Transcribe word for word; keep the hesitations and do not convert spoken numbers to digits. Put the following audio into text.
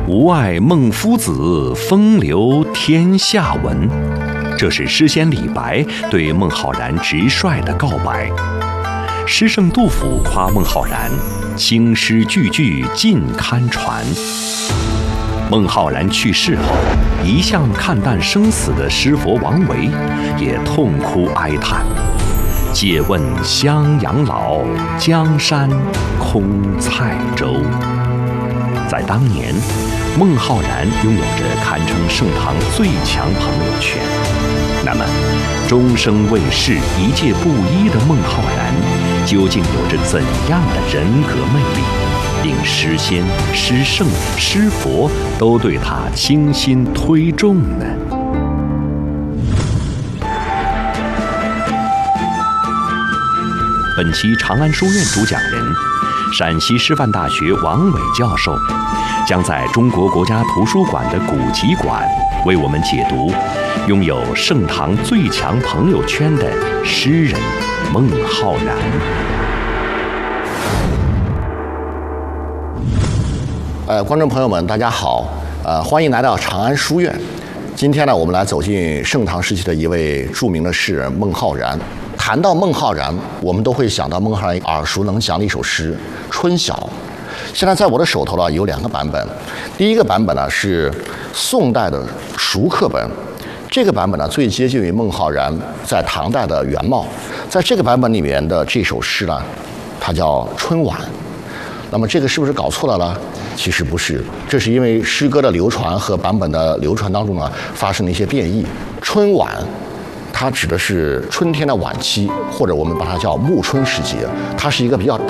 吾爱孟夫子，风流天下闻。这是诗仙李白对孟浩然直率的告白。诗圣杜甫夸孟浩然青诗句句尽堪传。孟浩然去世后，一向看淡生死的诗佛王维也痛哭哀叹。借问襄阳老，江山空塞舟。在当年，孟浩然拥有着堪称盛唐最强朋友圈。那么，终生为世、一介布衣的孟浩然，究竟有着怎样的人格魅力，令诗仙、诗圣、诗佛都对他倾心推重呢？本期长安书院主讲人，陕西师范大学王伟教授，将在中国国家图书馆的古籍馆为我们解读拥有盛唐最强朋友圈的诗人孟浩然。 呃，观众朋友们，大家好，呃，欢迎来到长安书院。今天呢，我们来走进盛唐时期的一位著名的诗人孟浩然。谈到孟浩然，我们都会想到孟浩然耳熟能详的一首诗《春晓》。现在在我的手头呢有两个版本，第一个版本呢是宋代的熟刻本，这个版本呢最接近于孟浩然在唐代的原貌。在这个版本里面的这首诗呢，它叫《春晚》。那么这个是不是搞错了呢？其实不是，这是因为诗歌的流传和版本的流传当中呢发生了一些变异。春晚它指的是春天的晚期，或者我们把它叫暮春时节，它是一个比较